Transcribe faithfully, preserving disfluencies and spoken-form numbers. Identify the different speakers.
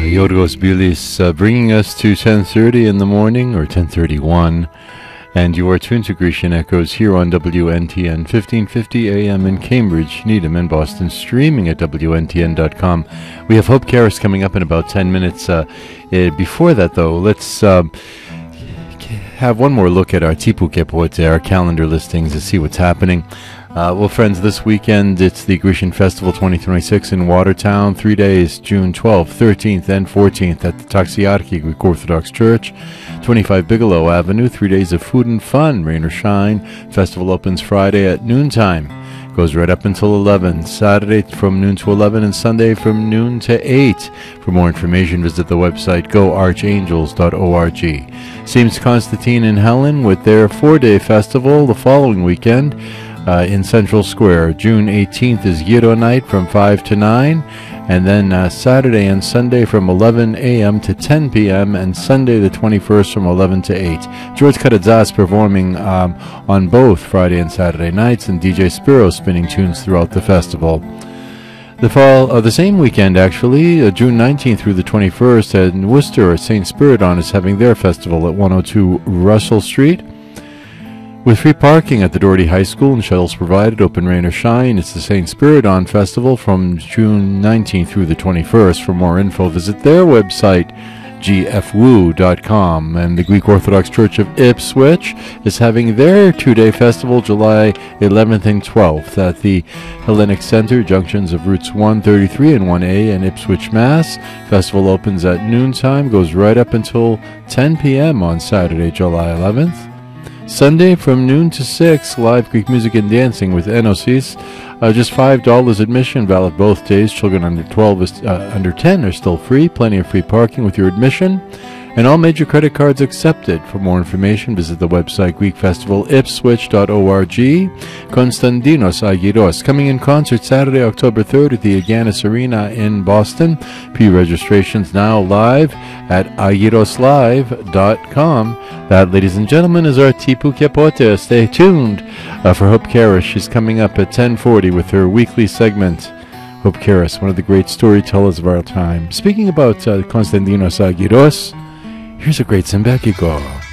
Speaker 1: Yorgos Bilis, uh, bringing us to ten thirty in the morning, or ten thirty-one, and you are tuned to Grecian Echoes here on W N T N, fifteen fifty A M in Cambridge, Needham, and Boston, streaming at W N T N dot com. We have Hope Karras coming up in about ten minutes. Uh, uh, before that, though, let's uh, have one more look at our Tipu Kepote, our calendar listings, to see what's happening. Uh, well, friends, this weekend it's the Grecian Festival twenty twenty-six in Watertown. Three days, June twelfth, thirteenth, and fourteenth at the Taxiarchi Greek Orthodox Church, twenty-five Bigelow Avenue. Three days of food and fun, rain or shine. Festival opens Friday at noontime. Goes right up until eleven. Saturday from noon to eleven, and Sunday from noon to eight. For more information, visit the website go archangels dot org. Saints Constantine and Helen with their four-day festival the following weekend. Uh, in Central Square. June eighteenth is Gyro night from five to nine, and then uh, Saturday and Sunday from eleven A M to ten P M, and Sunday the twenty-first from eleven to eight. George Karadzas performing um, on both Friday and Saturday nights, and D J Spiro spinning tunes throughout the festival. The fall of the same weekend, actually, uh, June nineteenth through the twenty-first, in Worcester, Saint Spiridon is having their festival at one oh two Russell Street. With free parking at the Doherty High School and shuttles provided, open rain or shine, it's the Saint Spiridon Festival from June nineteenth through the twenty-first. For more info, visit their website, g f w dot com. And the Greek Orthodox Church of Ipswich is having their two-day festival July eleventh and twelfth at the Hellenic Center, junctions of routes one thirty-three and one A in Ipswich, Mass. Festival opens at noontime, goes right up until ten P M on Saturday, July eleventh. Sunday from noon to six, live Greek music and dancing with Enosis. Uh, just five dollars admission, valid both days. Children under twelve, is, uh, under ten are still free. Plenty of free parking with your admission. And all major credit cards accepted. For more information, visit the website greek festival ipswich dot org. Konstantinos Agiros, coming in concert Saturday, October third at the Aganis Arena in Boston. Pre-registrations now live at agiros live dot com. That, ladies and gentlemen, is our Tipu Kepote. Stay tuned uh, for Hope Karras. She's coming up at ten forty with her weekly segment. Hope Karras, one of the great storytellers of our time. Speaking about uh, Konstantinos Agiros, here's a great Sembekiko.